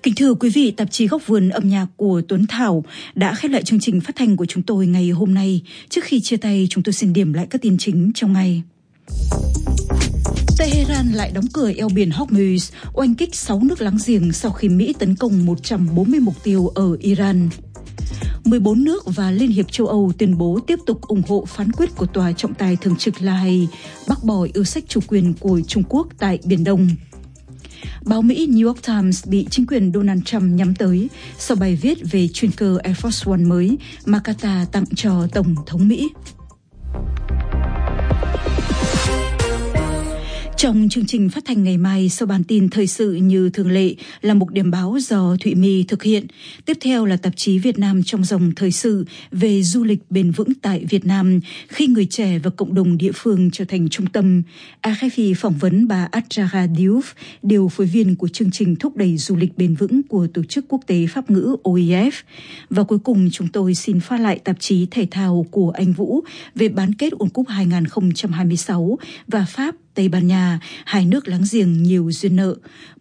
Kính thưa quý vị, tạp chí Góc Vườn âm nhạc của Tuấn Thảo đã khép lại chương trình phát thanh của chúng tôi ngày hôm nay. Trước khi chia tay, chúng tôi xin điểm lại các tin chính trong ngày. Tehran lại đóng cửa eo biển Hormuz, oanh kích 6 nước láng giềng sau khi Mỹ tấn công 140 mục tiêu ở Iran. 14 nước và Liên hiệp châu Âu tuyên bố tiếp tục ủng hộ phán quyết của Tòa trọng tài thường trực La Hay bác bỏ yêu sách chủ quyền của Trung Quốc tại Biển Đông. Báo Mỹ New York Times bị chính quyền Donald Trump nhắm tới sau bài viết về chuyên cơ Air Force One mới mà Qatar tặng cho Tổng thống Mỹ. Trong chương trình phát thanh ngày mai, sau bản tin thời sự như thường lệ là mục điểm báo do Thụy My thực hiện. Tiếp theo là tạp chí Việt Nam trong dòng thời sự về du lịch bền vững tại Việt Nam khi người trẻ và cộng đồng địa phương trở thành trung tâm. RFI phỏng vấn bà Adjara Diouf, điều phối viên của chương trình thúc đẩy du lịch bền vững của Tổ chức Quốc tế Pháp ngữ OIF. Và cuối cùng chúng tôi xin phát lại tạp chí thể thao của anh Vũ về bán kết World Cup 2026 và Pháp Tây Ban Nha, hai nước láng giềng nhiều duyên nợ.